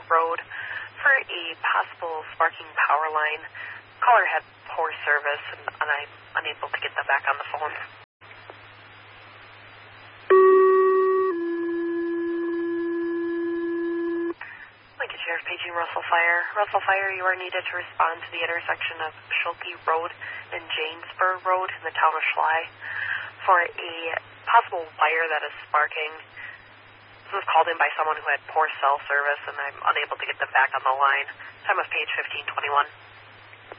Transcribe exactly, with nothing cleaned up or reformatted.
Road for a possible sparking power line. Caller had poor service, and, and I'm unable to get them back on the phone. Lincoln Sheriff paging Russell Fire. Russell Fire, you are needed to respond to the intersection of Schulke Road and Janesburg Road in the town of Schley for a possible wire that is sparking. This was called in by someone who had poor cell service, and I'm unable to get them back on the line. Time of page fifteen twenty-one.